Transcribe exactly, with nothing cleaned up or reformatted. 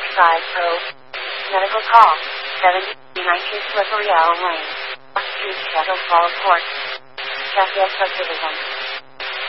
five zero. Medical call. seventy nineteen Slippery Elm Lane. Street, Kettle Falls Court. Check yes subdivision.